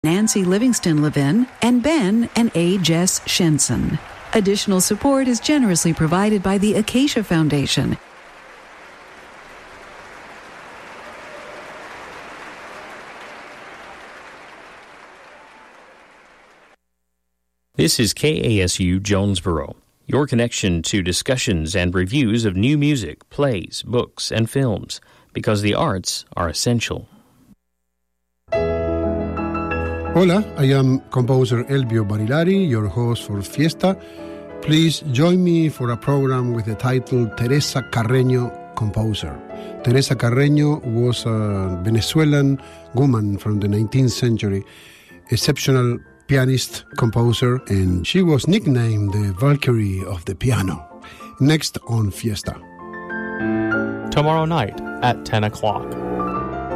Nancy Livingston Levin, and Ben and A. Jess Shenson. Additional support is generously provided by the Acacia Foundation. This is KASU Jonesboro, your connection to discussions and reviews of new music, plays, books, and films, because the arts are essential. Hola, I am composer Elvio Barilari, your host for Fiesta. Please join me for a program with the title Teresa Carreño Composer. Teresa Carreño was a Venezuelan woman from the 19th century, exceptional pianist, composer, and she was nicknamed the Valkyrie of the piano. Next on Fiesta. Tomorrow night at 10 o'clock.